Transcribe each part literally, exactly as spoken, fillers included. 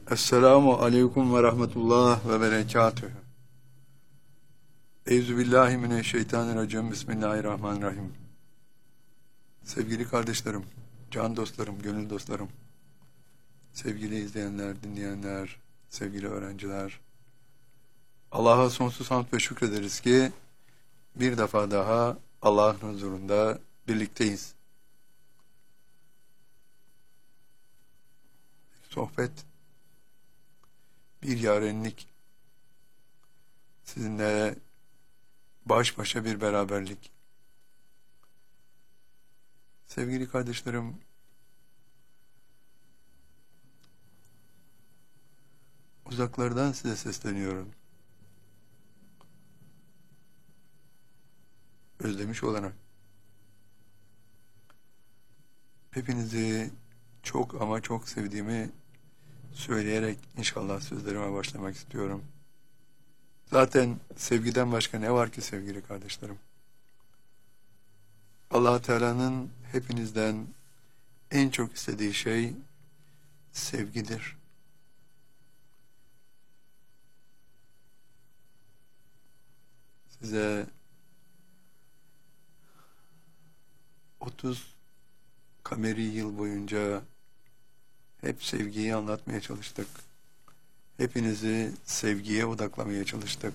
Esselamu aleyküm ve rahmetullah ve berekatühü. Euzubillahimineşşeytanirracim. Bismillahirrahmanirrahim. Sevgili kardeşlerim, can dostlarım, gönül dostlarım, sevgili izleyenler, dinleyenler, sevgili öğrenciler, Allah'a sonsuz hamd ve şükrederiz ki bir defa daha Allah'ın huzurunda birlikteyiz. Sohbet, bir yarenlik, sizinle baş başa bir beraberlik. Sevgili kardeşlerim, uzaklardan size sesleniyorum. Özlemiş olarak. Hepinizi çok ama çok sevdiğimi söyleyerek inşallah sözlerime başlamak istiyorum. Zaten sevgiden başka ne var ki sevgili kardeşlerim? Allah Teala'nın hepinizden en çok istediği şey sevgidir. Size otuz kameri yıl boyunca hep sevgiyi anlatmaya çalıştık. Hepinizi sevgiye odaklamaya çalıştık.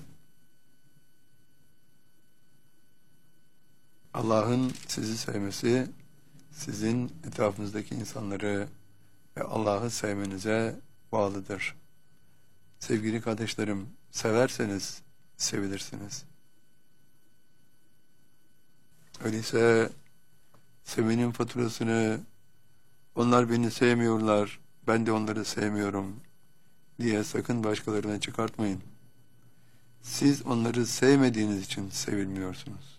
Allah'ın sizi sevmesi, sizin etrafınızdaki insanları ve Allah'ı sevmenize bağlıdır. Sevgili kardeşlerim, severseniz sevilirsiniz. Öyleyse sevmenin faturasını onlar beni sevmiyorlar, ben de onları sevmiyorum diye sakın başkalarına çıkartmayın. Siz onları sevmediğiniz için sevilmiyorsunuz.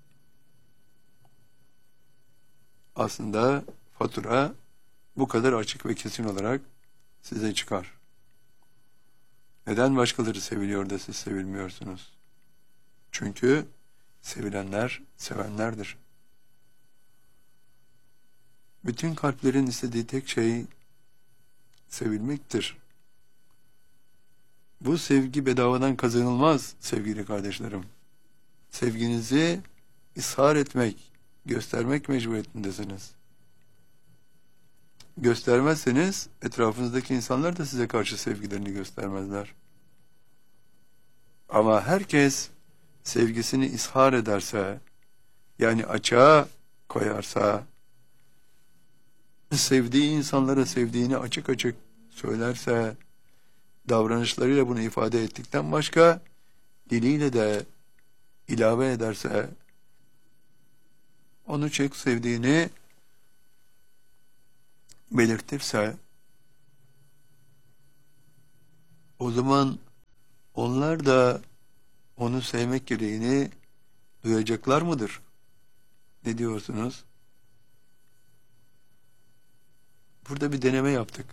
Aslında fatura bu kadar açık ve kesin olarak size çıkar. Neden başkaları seviliyor da siz sevilmiyorsunuz? Çünkü sevilenler sevenlerdir. Bütün kalplerin istediği tek şey sevilmektir. Bu sevgi bedavadan kazanılmaz sevgili kardeşlerim. Sevginizi ishar etmek, göstermek mecburiyetindesiniz. Göstermezseniz etrafınızdaki insanlar da size karşı sevgilerini göstermezler. Ama herkes sevgisini ishar ederse, yani açığa koyarsa, sevdiği insanlara sevdiğini açık açık söylerse, davranışlarıyla bunu ifade ettikten başka, diliyle de ilave ederse, onu çok sevdiğini belirtirse, o zaman onlar da onu sevmek gereğini duyacaklar mıdır? Ne diyorsunuz? Burada bir deneme yaptık.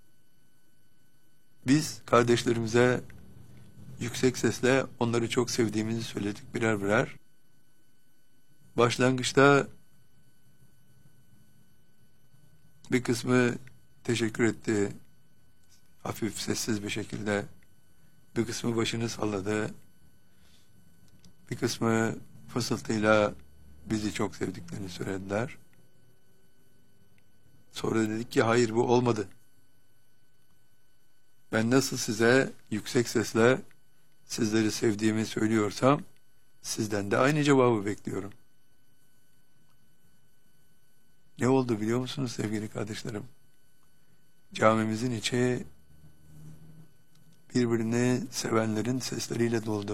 Biz kardeşlerimize yüksek sesle onları çok sevdiğimizi söyledik birer birer. Başlangıçta bir kısmı teşekkür etti, hafif sessiz bir şekilde. Bir kısmı başını salladı. Bir kısmı fısıltıyla bizi çok sevdiklerini söylediler. Sonra dedik ki hayır, bu olmadı. Ben nasıl size yüksek sesle sizleri sevdiğimi söylüyorsam, sizden de aynı cevabı bekliyorum. Ne oldu biliyor musunuz sevgili kardeşlerim? Camimizin içi birbirini sevenlerin sesleriyle doldu.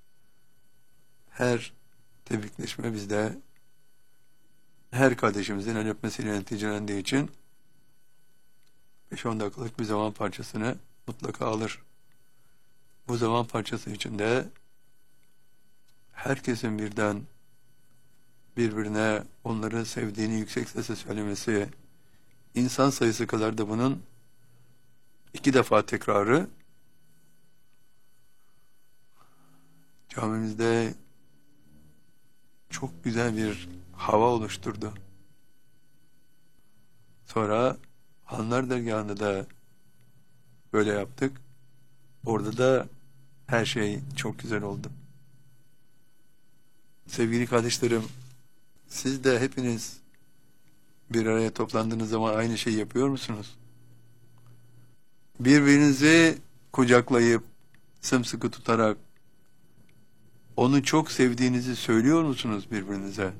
Her tebrikleşme bizde, her kardeşimizin el öpmesiyle neticelendiği için beş on dakikalık bir zaman parçasını mutlaka alır. Bu zaman parçası içinde herkesin birden birbirine onları sevdiğini yüksek sesle söylemesi, insan sayısı kadar da bunun iki defa tekrarı camimizde çok güzel bir hava oluşturdu. Sonra Hanlar dergahında da böyle yaptık. Orada da her şey çok güzel oldu. Sevgili kardeşlerim, siz de hepiniz bir araya toplandığınız zaman aynı şeyi yapıyor musunuz? Birbirinizi kucaklayıp, sımsıkı tutarak, onu çok sevdiğinizi söylüyor musunuz birbirinize?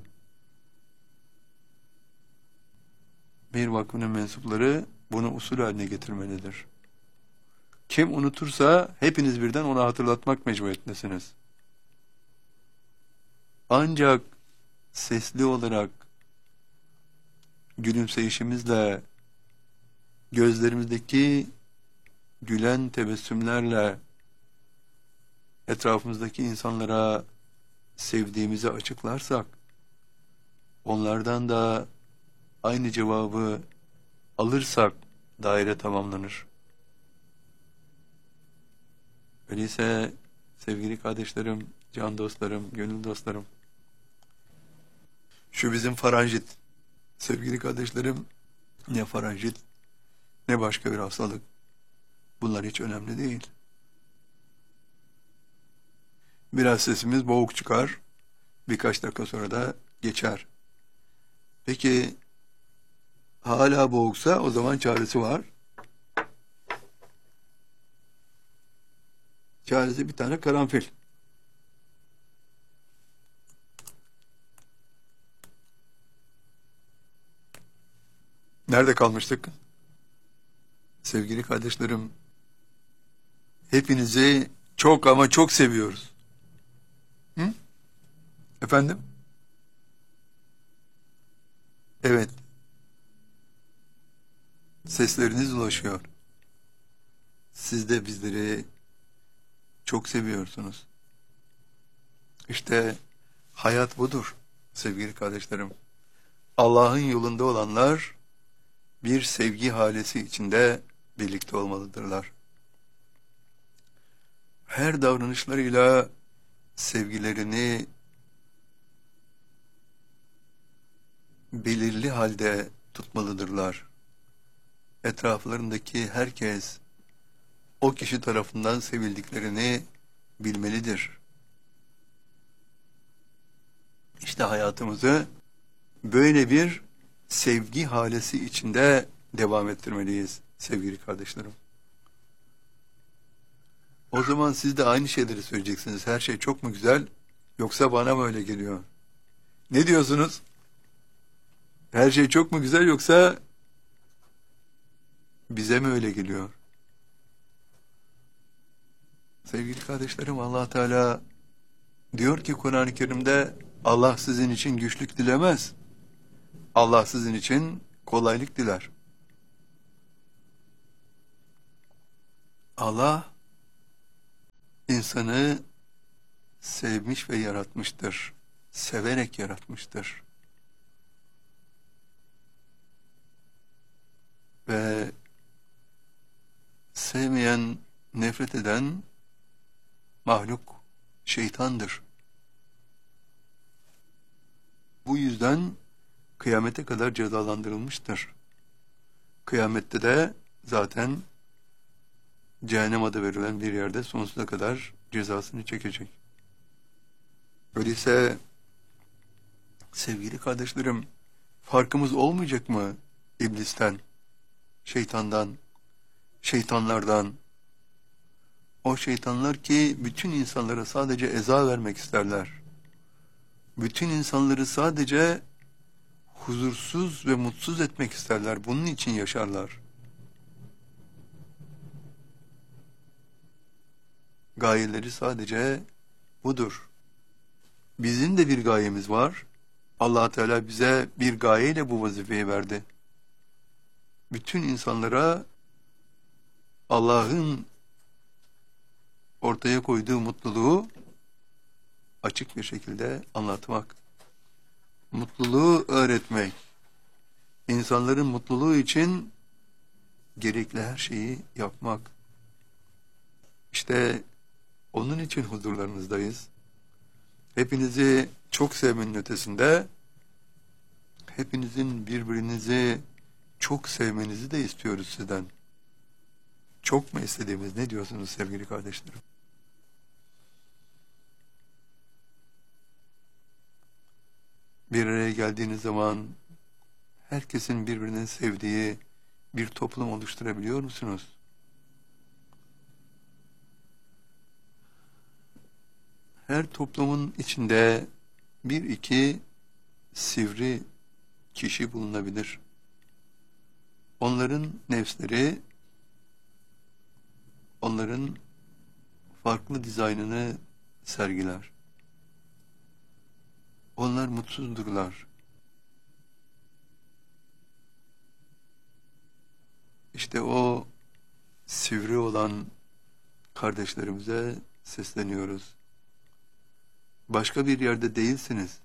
Bir vakfının mensupları bunu usul haline getirmelidir. Kim unutursa hepiniz birden ona hatırlatmak mecburiyetindesiniz. Ancak sesli olarak, gülümseyişimizle, gözlerimizdeki gülen tebessümlerle etrafımızdaki insanlara sevdiğimizi açıklarsak, onlardan da aynı cevabı alırsak daire tamamlanır. Öyleyse sevgili kardeşlerim, can dostlarım, gönül dostlarım, şu bizim faranjit, sevgili kardeşlerim, ne faranjit, ne başka bir hastalık, bunlar hiç önemli değil. Biraz sesimiz boğuk çıkar, birkaç dakika sonra da geçer. Peki, hala boğuksa o zaman çaresi var. Çaresi bir tane karanfil. Nerede kalmıştık? Sevgili kardeşlerim, hepinizi çok ama çok seviyoruz. Hı? Efendim? Evet. Sesleriniz ulaşıyor. Siz de bizleri çok seviyorsunuz. İşte hayat budur sevgili kardeşlerim. Allah'ın yolunda olanlar bir sevgi halesi içinde birlikte olmalıdırlar. Her davranışlarıyla sevgilerini belirli halde tutmalıdırlar. Etraflarındaki herkes o kişi tarafından sevildiklerini bilmelidir. İşte hayatımızı böyle bir sevgi halesi içinde devam ettirmeliyiz sevgili kardeşlerim. O zaman siz de aynı şeyleri söyleyeceksiniz. Her şey çok mu güzel, yoksa bana mı öyle geliyor? Ne diyorsunuz? Her şey çok mu güzel, yoksa bize mi öyle geliyor? Sevgili kardeşlerim, Allah Teala diyor ki Kur'an-ı Kerim'de, Allah sizin için güçlük dilemez. Allah sizin için kolaylık diler. Allah insanı sevmiş ve yaratmıştır. Severek yaratmıştır. Ve sevmeyen, nefret eden mahluk şeytandır. Bu yüzden kıyamete kadar cezalandırılmıştır. Kıyamette de zaten cehennem adı verilen bir yerde sonsuza kadar cezasını çekecek. Öyleyse sevgili kardeşlerim, farkımız olmayacak mı iblisten, şeytandan, şeytanlardan? O şeytanlar ki bütün insanlara sadece eza vermek isterler. Bütün insanları sadece huzursuz ve mutsuz etmek isterler. Bunun için yaşarlar. Gayeleri sadece budur. Bizim de bir gayemiz var. Allah Teala bize bir gayeyle bu vazifeyi verdi. Bütün insanlara Allah'ın ortaya koyduğu mutluluğu açık bir şekilde anlatmak, mutluluğu öğretmek, insanların mutluluğu için gerekli her şeyi yapmak. İşte onun için huzurlarınızdayız. Hepinizi çok sevmenin ötesinde, hepinizin birbirinizi çok sevmenizi de istiyoruz sizden. Çok mu istediğimiz, ne diyorsunuz sevgili kardeşlerim? Bir araya geldiğiniz zaman herkesin birbirinin sevdiği bir toplum oluşturabiliyor musunuz? Her toplumun içinde bir iki sivri kişi bulunabilir. Onların nefsleri, onların farklı dizaynını sergiler. Onlar mutsuzdurlar. İşte o sivri olan kardeşlerimize sesleniyoruz. Başka bir yerde değilsiniz.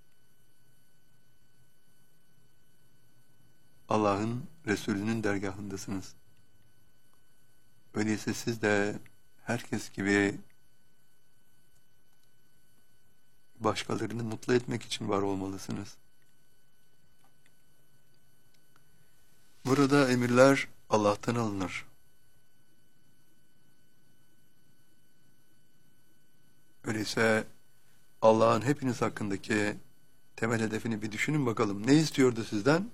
Allah'ın Resulü'nün dergahındasınız. Öyleyse siz de herkes gibi başkalarını mutlu etmek için var olmalısınız. Burada emirler Allah'tan alınır. Öyleyse Allah'ın hepiniz hakkındaki temel hedefini bir düşünün bakalım. Ne istiyordu sizden?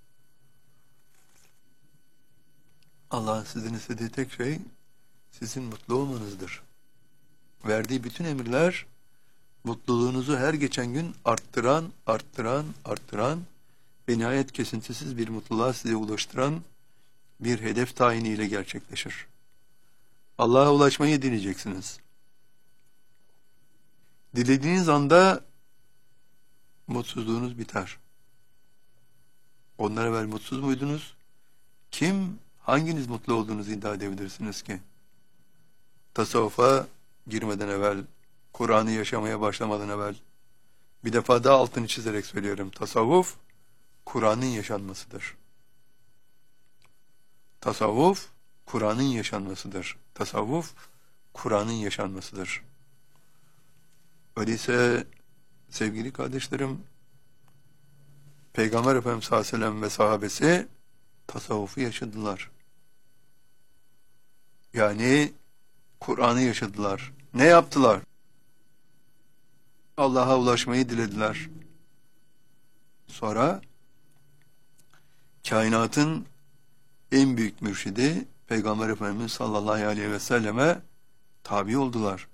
Allah'ın sizden istediği tek şey sizin mutlu olmanızdır. Verdiği bütün emirler mutluluğunuzu her geçen gün arttıran, arttıran, arttıran ve nihayet kesintisiz bir mutluluğa size ulaştıran bir hedef tayiniyle gerçekleşir. Allah'a ulaşmayı dileyeceksiniz. Dilediğiniz anda mutsuzluğunuz biter. Ondan evvel mutsuz muydunuz? Kim, hanginiz mutlu olduğunuzu iddia edebilirsiniz ki? Tasavvufa girmeden evvel, Kur'an'ı yaşamaya başlamadan evvel, bir defa daha altını çizerek söylüyorum. Tasavvuf, Kur'an'ın yaşanmasıdır. Tasavvuf, Kur'an'ın yaşanmasıdır. Tasavvuf, Kur'an'ın yaşanmasıdır. Öyleyse sevgili kardeşlerim, Peygamber Efendimiz sallallahu aleyhi ve sellem ve sahabesi tasavvufu yaşadılar. Yani Kur'an'ı yaşadılar. Ne yaptılar? Allah'a ulaşmayı dilediler. Sonra kainatın en büyük mürşidi Peygamber Efendimiz sallallahu aleyhi ve selleme tabi oldular.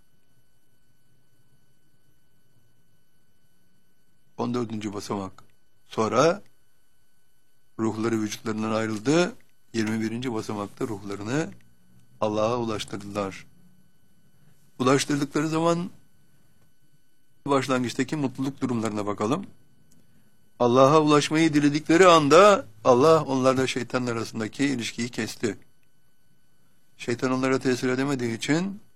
on dördüncü basamak. Sonra ruhları vücutlarından ayrıldı. yirmi birinci basamakta ruhlarını Allah'a ulaştırdılar. Ulaştırdıkları zaman başlangıçtaki mutluluk durumlarına bakalım. Allah'a ulaşmayı diledikleri anda Allah onlarla şeytanlar arasındaki ilişkiyi kesti. Şeytan onlara tesir edemediği için